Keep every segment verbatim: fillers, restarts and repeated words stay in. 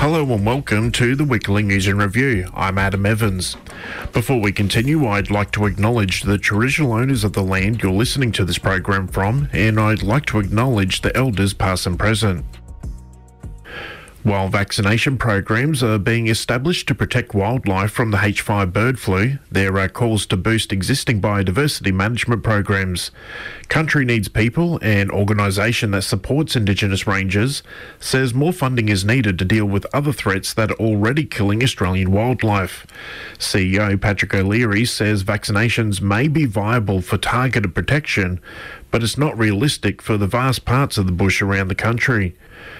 Hello and welcome to the Weekly News and Review. I'm Adam Evans. Before we continue, I'd like to acknowledge the traditional owners of the land you're listening to this program from, and I'd like to acknowledge the elders past and present. While vaccination programs are being established to protect wildlife from the H five bird flu, there are calls to boost existing biodiversity management programs. Country Needs People, an organisation that supports Indigenous rangers, says more funding is needed to deal with other threats that are already killing Australian wildlife. C E O Patrick O'Leary says vaccinations may be viable for targeted protection, but it's not realistic for the vast parts of the bush around the country.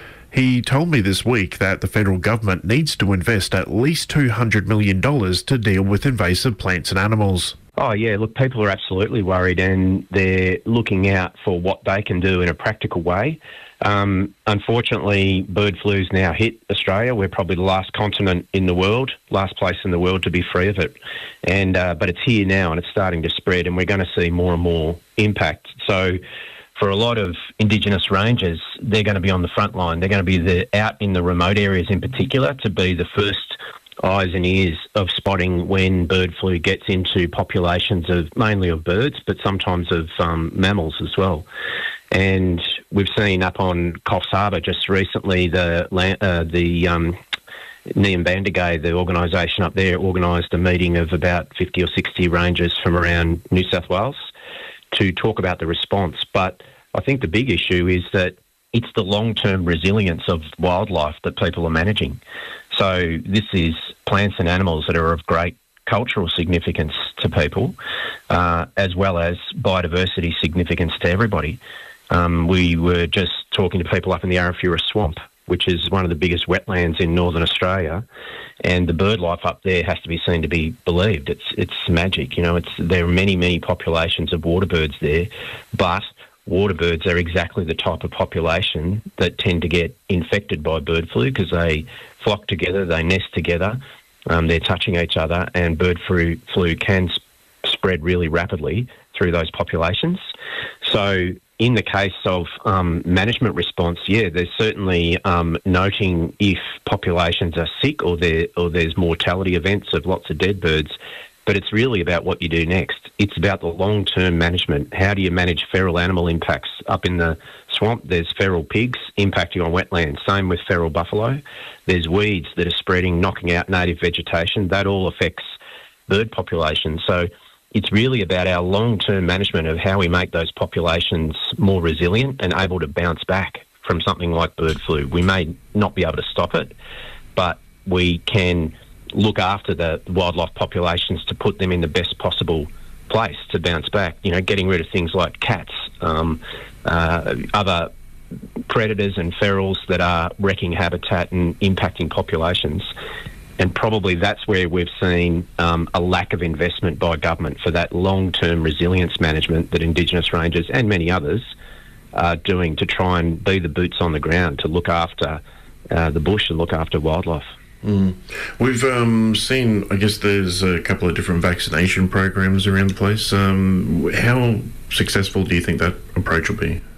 He told me this week that the federal government needs to invest at least two hundred million dollars to deal with invasive plants and animals. Oh, yeah, look, people are absolutely worried and they're looking out for what they can do in a practical way. Um, unfortunately, bird flu's now hit Australia. We're probably the last continent in the world, last place in the world to be free of it. And uh, but it's here now and it's starting to spread, and we're going to see more and more impact. So for a lot of Indigenous rangers, they're going to be on the front line. They're going to be the, out in the remote areas in particular to be the first eyes and ears of spotting when bird flu gets into populations of mainly of birds, but sometimes of um, mammals as well. And we've seen up on Coffs Harbour just recently the uh, the um, Niambandagay, the organisation up there, organised a meeting of about fifty or sixty rangers from around New South Wales to talk about the response. But I think the big issue is that it's the long-term resilience of wildlife that people are managing. So this is plants and animals that are of great cultural significance to people, uh, as well as biodiversity significance to everybody. Um, we were just talking to people up in the Arafura Swamp, which is one of the biggest wetlands in northern Australia, and the bird life up there has to be seen to be believed. It's it's magic, you know. It's there are many many populations of water birds there, but water birds are exactly the type of population that tend to get infected by bird flu because they flock together, they nest together, um, they're touching each other, and bird flu flu can sp- spread really rapidly through those populations. So in the case of um, management response, yeah, there's certainly um, noting if populations are sick or there or there's mortality events of lots of dead birds, but it's really about what you do next. It's about the long-term management. How do you manage feral animal impacts? Up in the swamp, there's feral pigs impacting on wetlands. Same with feral buffalo. There's weeds that are spreading, knocking out native vegetation. That all affects bird populations. So it's really about our long-term management of how we make those populations more resilient and able to bounce back from something like bird flu. We may not be able to stop it, but we can look after the wildlife populations to put them in the best possible place to bounce back. You know, getting rid of things like cats, um, uh, other predators and ferals that are wrecking habitat and impacting populations. And probably that's where we've seen um, a lack of investment by government for that long-term resilience management that Indigenous rangers and many others are doing to try and be the boots on the ground to look after uh, the bush and look after wildlife. Mm. We've um, seen, I guess there's a couple of different vaccination programs around the place. Um, how successful do you think that approach will be?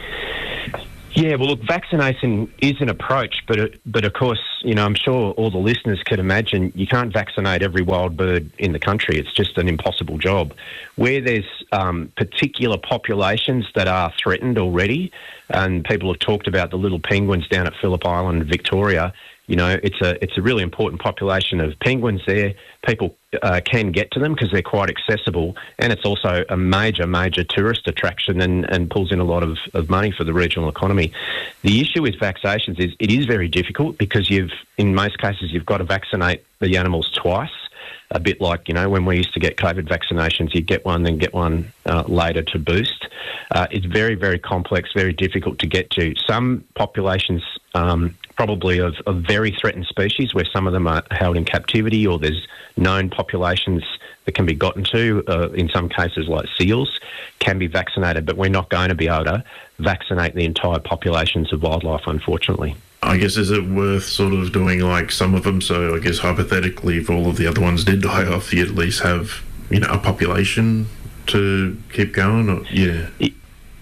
Yeah, well, look, vaccination is an approach, but it, but of course, you know, I'm sure all the listeners could imagine you can't vaccinate every wild bird in the country. It's just an impossible job. Where there's um, particular populations that are threatened already, and people have talked about the little penguins down at Phillip Island, Victoria. You know, it's a it's a really important population of penguins there. People uh, can get to them because they're quite accessible, and it's also a major, major tourist attraction and, and pulls in a lot of, of money for the regional economy. The issue with vaccinations is it is very difficult because you've, in most cases, you've got to vaccinate the animals twice. A bit like, you know, when we used to get COVID vaccinations, you'd get one, then get one uh, later to boost. Uh, it's very, very complex, very difficult to get to. Some populations, um, probably of, of very threatened species, where some of them are held in captivity, or there's known populations that can be gotten to, uh, in some cases like seals, can be vaccinated, but we're not going to be able to vaccinate the entire populations of wildlife, unfortunately. I guess, is it worth sort of doing like some of them? So I guess hypothetically, if all of the other ones did die off, you at least have, you know, a population to keep going? Or, yeah. It,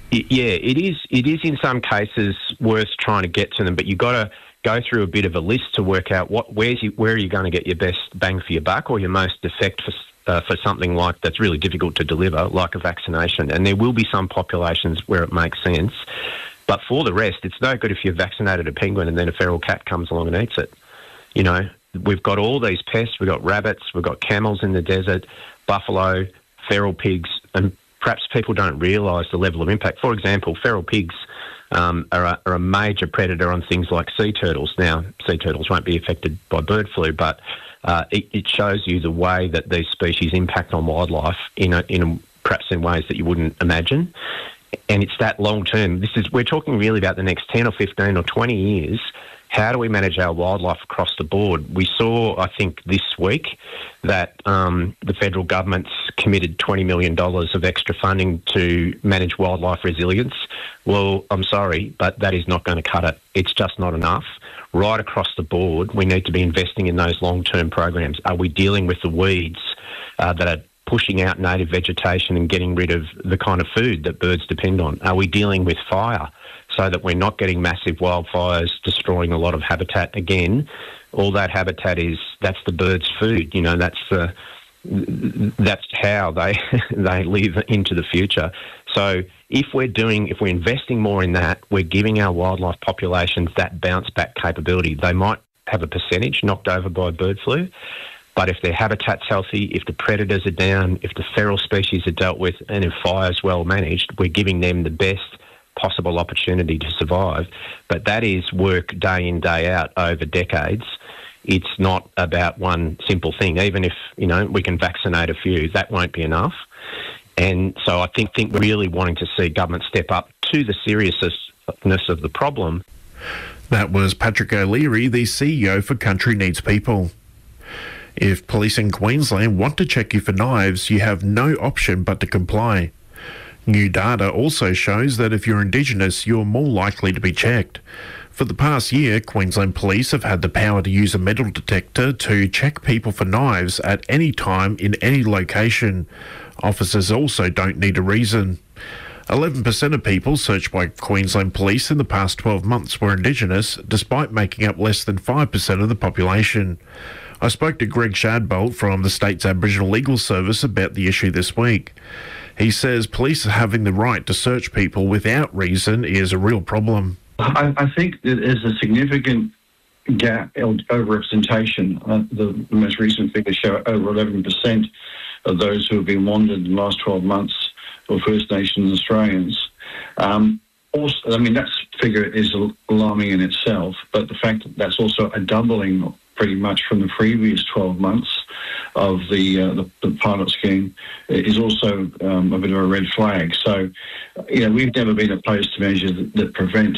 Yeah, it is. It is in some cases worth trying to get to them, but you've got to go through a bit of a list to work out what where's you, where are you going to get your best bang for your buck or your most effect for uh, for something like that's really difficult to deliver, like a vaccination. And there will be some populations where it makes sense, but for the rest, it's no good if you've vaccinated a penguin and then a feral cat comes along and eats it. You know, we've got all these pests. We've got rabbits. We've got camels in the desert, buffalo, feral pigs, and perhaps people don't realise the level of impact. For example, feral pigs um, are, a, are a major predator on things like sea turtles. Now, sea turtles won't be affected by bird flu, but uh, it, it shows you the way that these species impact on wildlife in, a, in a, perhaps in ways that you wouldn't imagine. And it's that long term. This is we're talking really about the next ten or fifteen or twenty years. How do we manage our wildlife across the board? We saw, I think, this week that um, the federal government's committed twenty million dollars of extra funding to manage wildlife resilience. Well, I'm sorry, but that is not going to cut it. It's just not enough. Right across the board, we need to be investing in those long-term programs. Are we dealing with the weeds uh, that are pushing out native vegetation and getting rid of the kind of food that birds depend on? Are we dealing with fire so that we're not getting massive wildfires destroying a lot of habitat? Again, all that habitat is, that's the birds' food. You know, that's the, that's how they they live into the future. So if we're doing, if we're investing more in that, we're giving our wildlife populations that bounce back capability. They might have a percentage knocked over by bird flu, but if their habitat's healthy, if the predators are down, if the feral species are dealt with, and if fire's well managed, we're giving them the best possible opportunity to survive. But that is work day in, day out over decades. It's not about one simple thing. Even if, you know, we can vaccinate a few, that won't be enough. And so I think, think we're really wanting to see government step up to the seriousness of the problem. That was Patrick O'Leary, the C E O for Country Needs People. If police in Queensland want to check you for knives, you have no option but to comply. New data also shows that if you're Indigenous, you're more likely to be checked. For the past year, Queensland Police have had the power to use a metal detector to check people for knives at any time in any location. Officers also don't need a reason. eleven percent of people searched by Queensland Police in the past twelve months were Indigenous, despite making up less than five percent of the population. I spoke to Greg Shadbolt from the state's Aboriginal Legal Service about the issue this week. He says police having the right to search people without reason is a real problem. I, I think there's a significant gap, over-representation. Uh, the, the most recent figures show over eleven percent of those who have been wanted in the last twelve months were First Nations Australians. Um, also, I mean, that figure is alarming in itself, but the fact that that's also a doubling pretty much from the previous twelve months of the, uh, the, the pilot scheme is also um, a bit of a red flag. So, you know, we've never been opposed to measures that, that prevent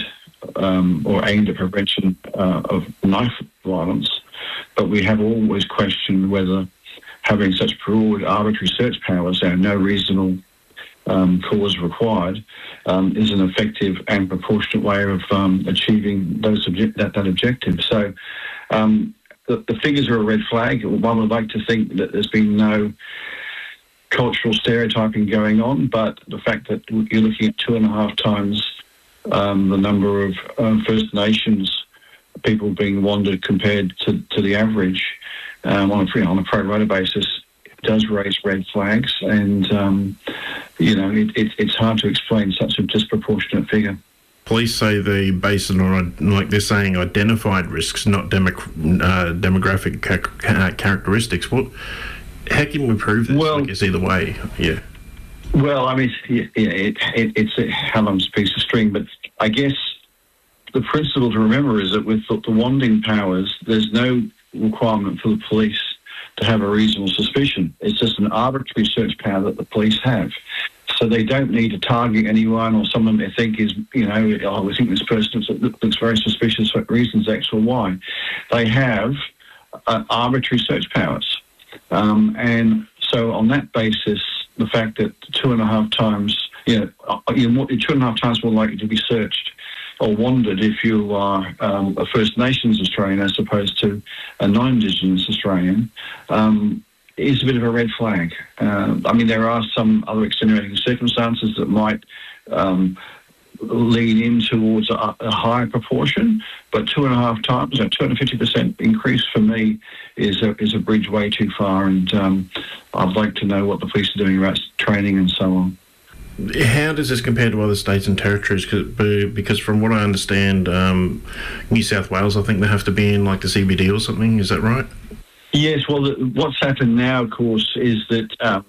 um, or aimed at prevention uh, of knife violence, but we have always questioned whether having such broad arbitrary search powers and no reasonable um, cause required um, is an effective and proportionate way of um, achieving those object- that, that objective. So, um, The, the figures are a red flag. One would like to think that there's been no cultural stereotyping going on, but the fact that you're looking at two and a half times um, the number of um, First Nations people being wanted compared to, to the average um, on, a, on a pro rata basis does raise red flags, and um, you know it, it, it's hard to explain such a disproportionate figure. Police say they base it on, like they're saying, identified risks, not demo, uh, demographic ca- characteristics. What? How can we prove this? Well, I guess either way, yeah. Well, I mean, yeah, it, it, it's a, how long's a piece of string, but I guess the principle to remember is that with the, the wanding powers, there's no requirement for the police to have a reasonable suspicion. It's just an arbitrary search power that the police have. So they don't need to target anyone or someone they think is, you know, oh, we think this person looks very suspicious for reasons X or Y. They have uh, arbitrary search powers. Um, and so on that basis, the fact that two and a half times, you know, you're, more, you're two and a half times more likely to be searched or wandered if you are um, a First Nations Australian as opposed to a non-Indigenous Australian, um, is a bit of a red flag. Uh, I mean, there are some other extenuating circumstances that might um, lead in towards a, a higher proportion, but two and a half times, a two hundred fifty percent increase for me is a, is a bridge way too far, and um, I'd like to know what the police are doing about training and so on. How does this compare to other states and territories? Because from what I understand, um, New South Wales, I think they have to be in like the C B D or something. Is that right? Yes. Well, the, what's happened now, of course, is that um,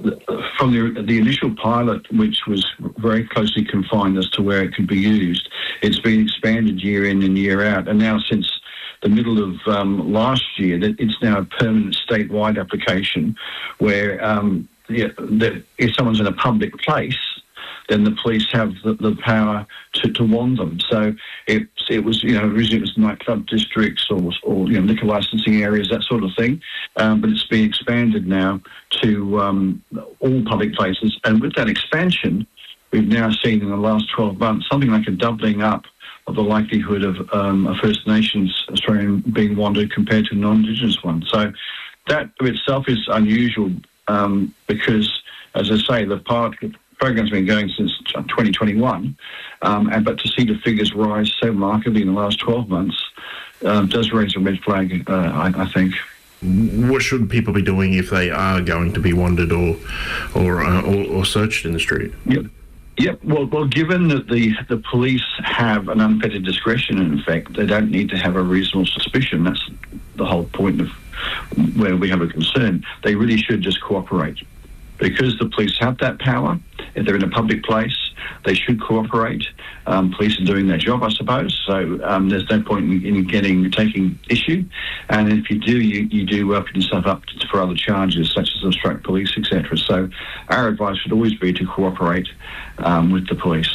from the, the initial pilot, which was very closely confined as to where it could be used, it's been expanded year in and year out. And now since the middle of um, last year, that it's now a permanent statewide application where um, yeah, that if someone's in a public place, then the police have the, the power to, to wand them. So it, it was, you know, originally it was nightclub districts or, or you know, liquor licensing areas, that sort of thing. Um, but it's been expanded now to um, all public places. And with that expansion, we've now seen in the last twelve months something like a doubling up of the likelihood of um, a First Nations Australian being wanted compared to a non-Indigenous one. So that of itself is unusual um, because, as I say, the part... program's been going since twenty twenty-one, um, and but to see the figures rise so markedly in the last twelve months uh, does raise a red flag, uh, I, I think. What should people be doing if they are going to be wanted or or uh, or, or searched in the street? Yep. Yep. Well, well, given that the, the police have an unfettered discretion, in effect, they don't need to have a reasonable suspicion. That's the whole point of where we have a concern. They really should just cooperate. Because the police have that power, if they're in a public place, they should cooperate. Um, police are doing their job, I suppose, so um, there's no point in, in getting taking issue. And if you do, you, you do open yourself up for other charges, such as obstruct police, et cetera. So our advice would always be to cooperate um, with the police.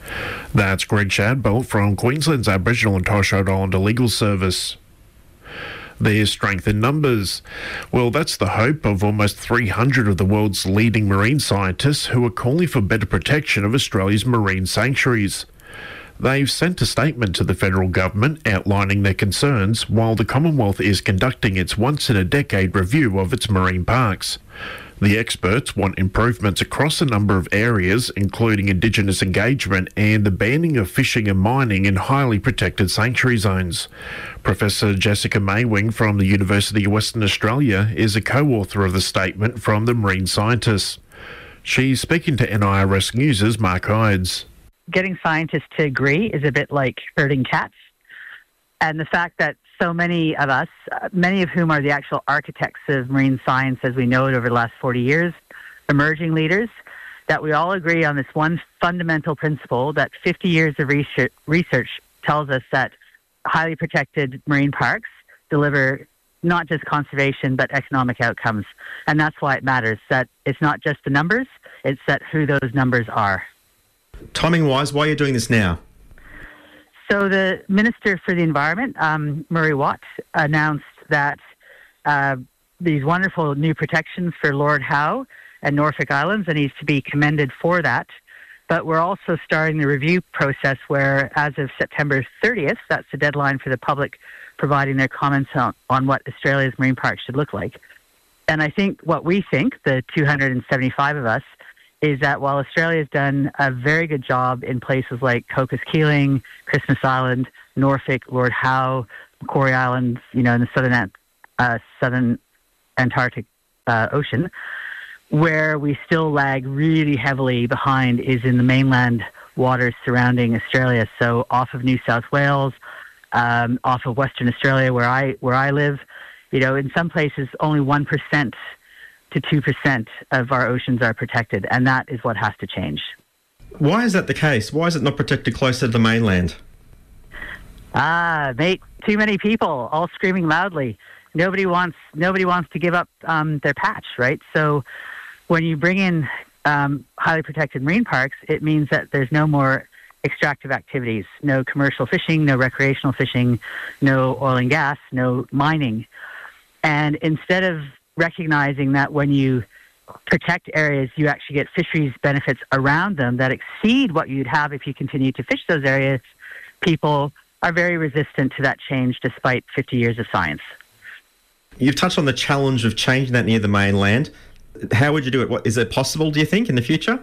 That's Greg Shadbolt from Queensland's Aboriginal and Torres Strait Islander Legal Service. There's strength in numbers. Well, that's the hope of almost three hundred of the world's leading marine scientists who are calling for better protection of Australia's marine sanctuaries. They've sent a statement to the federal government outlining their concerns while the Commonwealth is conducting its once-in-a-decade review of its marine parks. The experts want improvements across a number of areas, including Indigenous engagement and the banning of fishing and mining in highly protected sanctuary zones. Professor Jessica Maywing from the University of Western Australia is a co-author of the statement from the marine scientists. She's speaking to N I R S News' Mark Ides. Getting scientists to agree is a bit like herding cats. And the fact that so many of us, uh, many of whom are the actual architects of marine science as we know it over the last forty years, emerging leaders, that we all agree on this one fundamental principle that fifty years of research, research tells us that highly protected marine parks deliver not just conservation but economic outcomes. And that's why it matters, that it's not just the numbers, it's that who those numbers are. Timing-wise, why are you doing this now? So the Minister for the Environment, um, Murray Watt, announced that uh, these wonderful new protections for Lord Howe and Norfolk Islands, and he's to be commended for that. But we're also starting the review process where, as of September thirtieth, that's the deadline for the public providing their comments on, on what Australia's marine parks should look like. And I think what we think, the two hundred seventy-five of us, is that while Australia's done a very good job in places like Cocos Keeling, Christmas Island, Norfolk, Lord Howe, Macquarie Islands, you know, in the southern uh, southern Antarctic uh, Ocean, where we still lag really heavily behind is in the mainland waters surrounding Australia. So off of New South Wales, um, off of Western Australia, where I where I live, you know, in some places only one percent to two percent of our oceans are protected, and that is what has to change. Why is that the case? Why is it not protected closer to the mainland? Ah, mate, too many people all screaming loudly. Nobody wants nobody wants to give up um, their patch, right? So when you bring in um, highly protected marine parks, it means that there's no more extractive activities, no commercial fishing, no recreational fishing, no oil and gas, no mining. And instead of recognizing that when you protect areas, you actually get fisheries benefits around them that exceed what you'd have if you continue to fish those areas, people are very resistant to that change despite fifty years of science. You've touched on the challenge of changing that near the mainland. How would you do it? What, is it possible, do you think, in the future?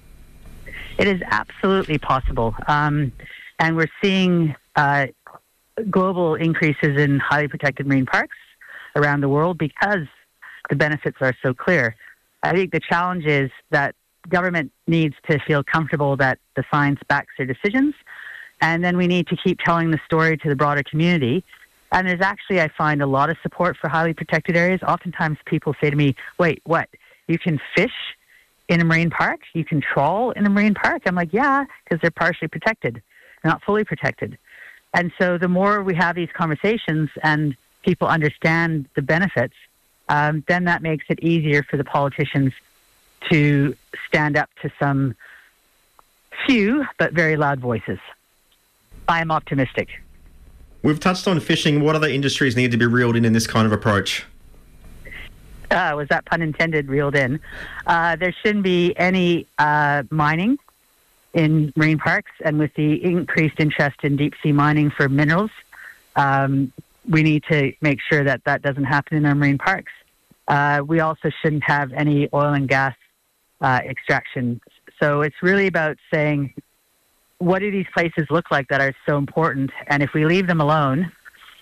It is absolutely possible. Um, and we're seeing uh, global increases in highly protected marine parks around the world because the benefits are so clear. I think the challenge is that government needs to feel comfortable that the science backs their decisions, and then we need to keep telling the story to the broader community. And there's actually, I find, a lot of support for highly protected areas. Oftentimes people say to me, wait, what? You can fish in a marine park? You can trawl in a marine park? I'm like, yeah, because they're partially protected, not fully protected. And so the more we have these conversations and people understand the benefits, um, then that makes it easier for the politicians to stand up to some few but very loud voices. I am optimistic. We've touched on fishing. What other industries need to be reeled in in this kind of approach? Uh, was that pun intended, reeled in? Uh, there shouldn't be any uh, mining in marine parks, and with the increased interest in deep-sea mining for minerals, um, we need to make sure that that doesn't happen in our marine parks. Uh, we also shouldn't have any oil and gas uh, extraction. So it's really about saying, what do these places look like that are so important? And if we leave them alone,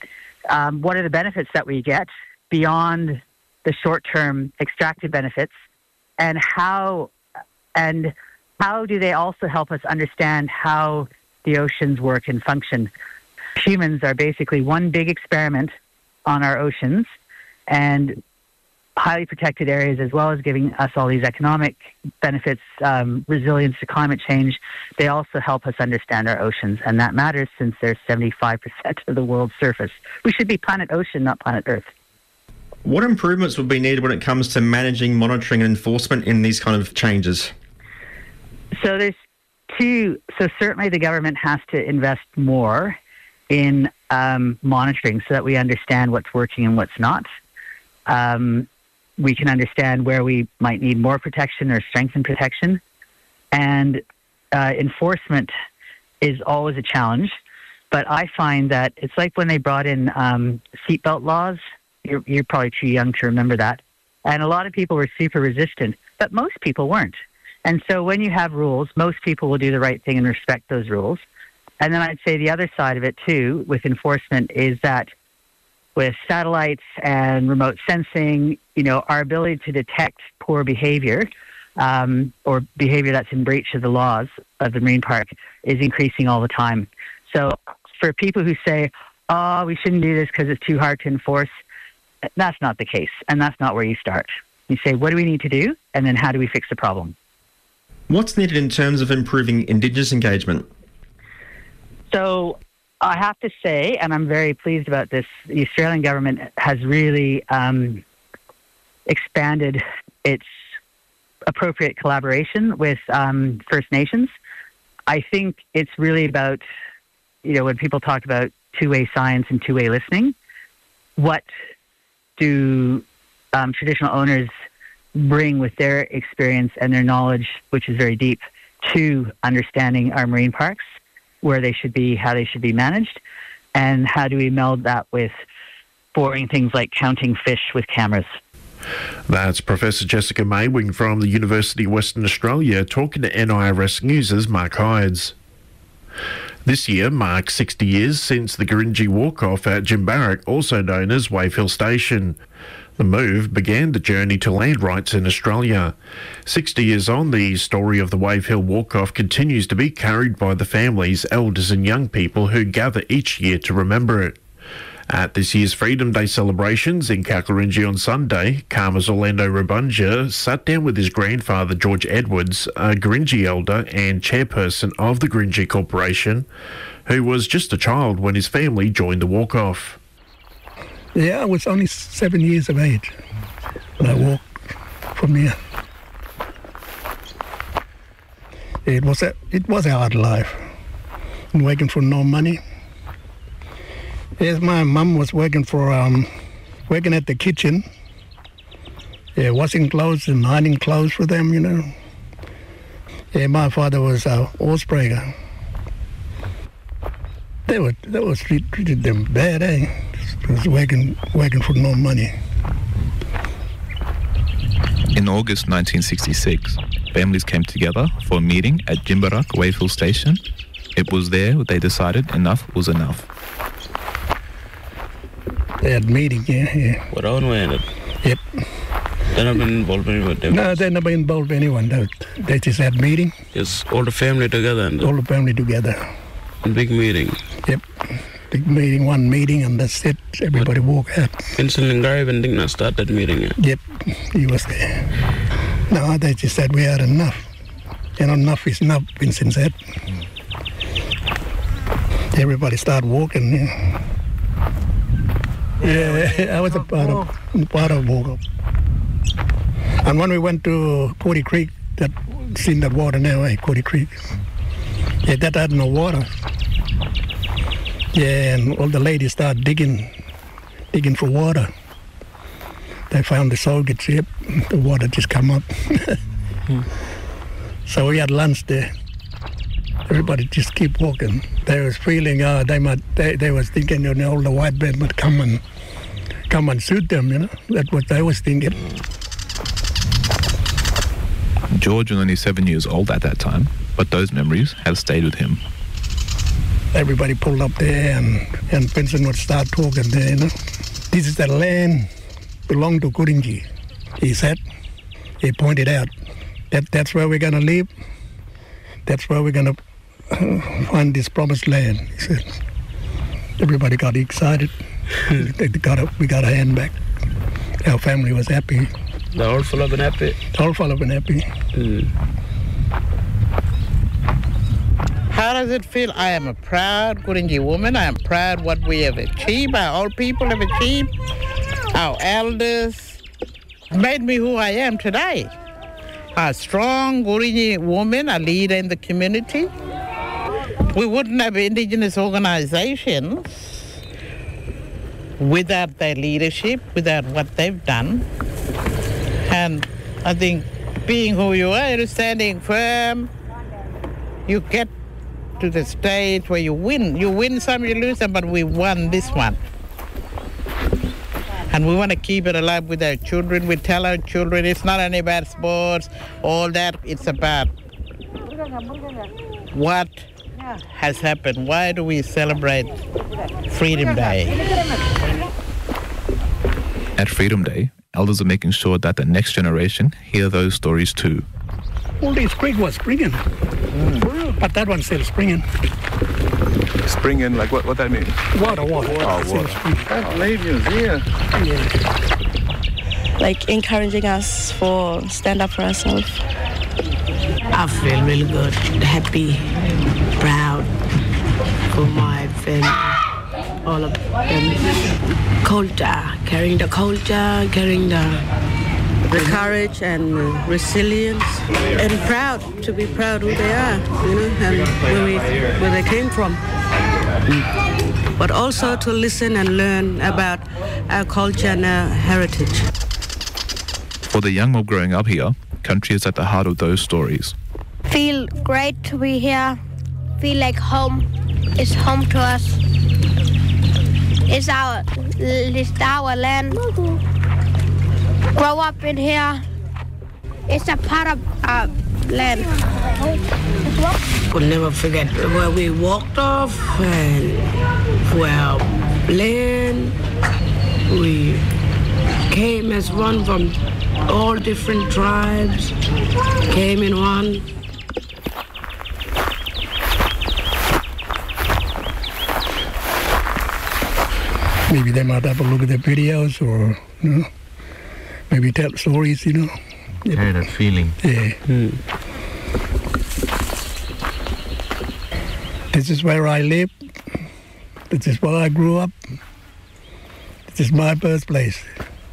um, what are the benefits that we get beyond the short-term extractive benefits? And how and how do they also help us understand how the oceans work and function? Humans are basically one big experiment on our oceans, and highly protected areas, as well as giving us all these economic benefits, um, resilience to climate change, they also help us understand our oceans. And that matters since they're seventy-five percent of the world's surface. We should be planet ocean, not planet Earth. What improvements would be needed when it comes to managing, monitoring and enforcement in these kind of changes? So there's two. So certainly the government has to invest more in um, monitoring so that we understand what's working and what's not. Um, we can understand where we might need more protection or strengthen protection. And uh, enforcement is always a challenge. But I find that it's like when they brought in um, seatbelt laws. You're, you're probably too young to remember that. And a lot of people were super resistant, but most people weren't. And so when you have rules, most people will do the right thing and respect those rules. And then I'd say the other side of it, too, with enforcement is that with satellites and remote sensing, you know, our ability to detect poor behavior um, or behavior that's in breach of the laws of the marine park is increasing all the time. So for people who say, oh, we shouldn't do this because it's too hard to enforce, that's not the case. And that's not where you start. You say, what do we need to do? And then how do we fix the problem? What's needed in terms of improving Indigenous engagement? So I have to say, and I'm very pleased about this, the Australian government has really um, expanded its appropriate collaboration with um, First Nations. I think it's really about, you know, when people talk about two-way science and two-way listening, what do um, traditional owners bring with their experience and their knowledge, which is very deep, to understanding our marine parks, where they should be, how they should be managed, and how do we meld that with boring things like counting fish with cameras. That's Professor Jessica Maywing from the University of Western Australia talking to N I R S News' Mark Hydes. This year marks sixty years since the Gurindji walk-off at Jimbarak, also known as Wave Hill Station. The move began the journey to land rights in Australia. sixty years on, the story of the Wave Hill walk-off continues to be carried by the families, elders and young people who gather each year to remember it. At this year's Freedom Day celebrations in Kalkarindji on Sunday, Karma's Orlando Rabunja sat down with his grandfather George Edwards, a Gurindji elder and chairperson of the Gurindji Corporation, who was just a child when his family joined the walk-off. Yeah, I was only seven years of age when I walked from here. It was a, it was a hard life, working for no money. Yes, my mum was working for um, working at the kitchen, yeah, washing clothes and ironing clothes for them, you know. Yeah, my father was a horse breaker. They were they was treat, treated them bad, eh? was working working for no money. In August nineteen sixty-six, families came together for a meeting at Jimbarak Wayfield Station. It was there they decided enough was enough. They had meeting, yeah, yeah. What own way in it? Yep. They never been involved in anyone? No, they never involved anyone. They, they just had meeting. Just all the family together? And all the family together. Big meeting? Yep. Big meeting, one meeting, and that's it. Everybody walk out. Vincent Lingarevan did not start that meeting yet? Yep, he was there. No, they just said we had enough. You know, enough is enough, Vincent said. Everybody started walking. Yeah, yeah I was a part of, part of walk up. And when we went to Cody Creek, that seen that water now, eh, Cody Creek. Yeah, that had no water. Yeah, and all the ladies started digging, digging for water. They found the Soviet ship, the water just come up. hmm. So we had lunch there. Everybody just keep walking. They was feeling, uh, they might, they, they was thinking, you know, all the white men would come and come and shoot them, you know. That's what they was thinking. George was only seven years old at that time, but those memories have stayed with him. Everybody pulled up there, and, and Vincent would start talking there, you know. This is the land belonged to Kurinji, he said. He pointed out that that's where we're going to live. That's where we're going to uh, find this promised land, he said. Everybody got excited. they got a, we got a hand back. Our family was happy. They're all full of and happy? All full of and happy. Mm. How does it feel? I am a proud Kurinji woman. I am proud what we have achieved, our old people have achieved. Our elders made me who I am today. A strong Kurinji woman, a leader in the community. We wouldn't have indigenous organizations without their leadership, without what they've done. And I think being who you are, you're standing firm, you get to the stage where you win. You win some, you lose some, but we won this one. And we want to keep it alive with our children. We tell our children it's not only about sports, all that. It's about what has happened. Why do we celebrate Freedom Day? At Freedom Day, elders are making sure that the next generation hear those stories too. All this creek was springing, mm. but that one's still springing. Springing, like what? What that mean? Water, water. Oh, water. That lady is here. Yeah. Like encouraging us for stand up for ourselves. I feel really good, happy, proud for my family, all of them. Culture, carrying the culture, carrying the the courage and resilience, and proud to be proud who they are, you know, and where, we, where they came from. But also to listen and learn about our culture and our heritage. For the young mob growing up here, country is at the heart of those stories. Feel great to be here. Feel like home is home to us. It's our, it's our land. Grow up in here. It's a part of our land. We'll never forget where we walked off and where land. We came as one from all different tribes, came in one. Maybe they might have a look at the videos or, you know, maybe tell stories, you know. Yeah, that feeling. Yeah. Mm. This is where I live. This is where I grew up. This is my birthplace.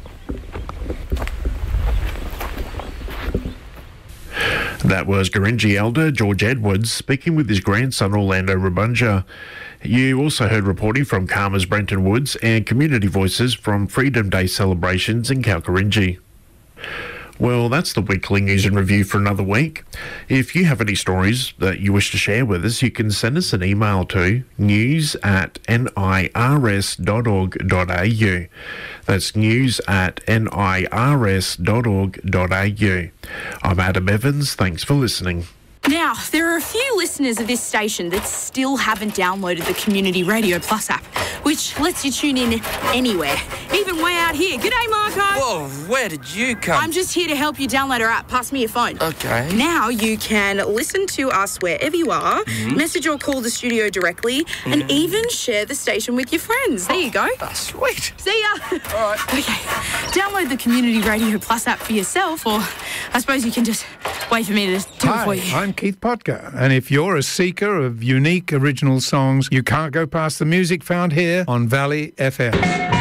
That was Gurindji elder George Edwards speaking with his grandson Orlando Rabunja. You also heard reporting from Karma's Brenton Woods and community voices from Freedom Day celebrations in Kalkarindji. Well, that's the weekly news and review for another week. If you have any stories that you wish to share with us, you can send us an email to news at nirs dot org dot a u. That's news at nirs dot org dot a u. I'm Adam Evans. Thanks for listening. Now, there are a few listeners of this station that still haven't downloaded the Community Radio Plus app, which lets you tune in anywhere, even way out here. G'day, Marco. Whoa, where did you come? I'm just here to help you download our app. Pass me your phone. Okay. Now you can listen to us wherever you are, mm-hmm. message or call the studio directly, mm-hmm. and even share the station with your friends. There you go. Oh, sweet. See ya. All right. Okay. Download the Community Radio Plus app for yourself, or I suppose you can just wait for me to do Hi, it for you. I'm Keith Potka, and if you're a seeker of unique original songs, you can't go past the music found here on Valley F M.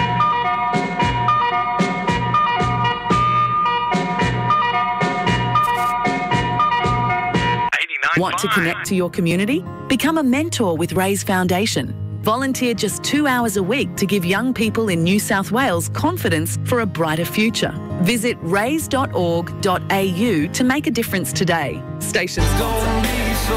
Want to connect to your community? Become a mentor with Raise Foundation. Volunteer just two hours a week to give young people in New South Wales confidence for a brighter future. Visit raise dot org dot a u to make a difference today. Station sponsor.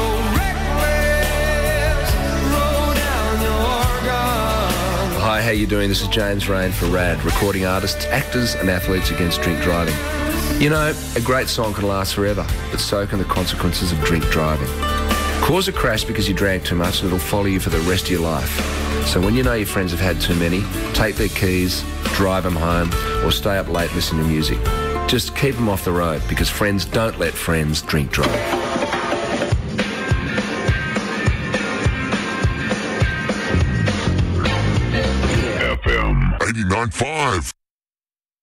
Hi, how you doing? This is James Rain for RAD, recording artists, actors and athletes against drink driving. You know, a great song can last forever, but so can the consequences of drink driving. Cause a crash because you drank too much and it'll follow you for the rest of your life. So when you know your friends have had too many, take their keys, drive them home, or stay up late listening to music. Just keep them off the road because friends don't let friends drink drive. F M eighty-nine point five.